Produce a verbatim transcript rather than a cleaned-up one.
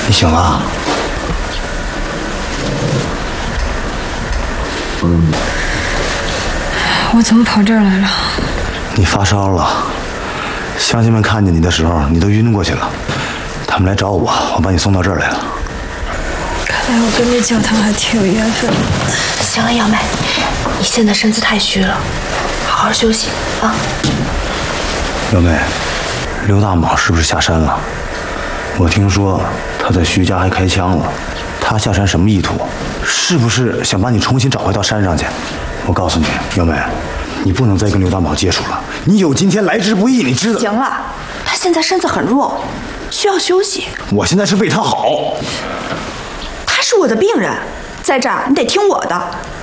你醒了？ 嗯。 我怎么跑这儿来了？ 你发烧了，乡亲们看见你的时候，你都晕过去了。他们来找我，我把你送到这儿来了。 看来我跟这教堂还挺有缘分的。 行了，杨梅，你现在身子太虚了，好好休息啊。 小妹，刘大蟒是不是下山了？我听说他在徐家还开枪了。他下山什么意图？是不是想把你重新找回到山上去？我告诉你，小妹，你不能再跟刘大蟒接触了。你有今天来之不易，你知道？ 行了，他现在身子很弱，需要休息。 我现在是为他好。 他是我的病人，在这儿你得听我的。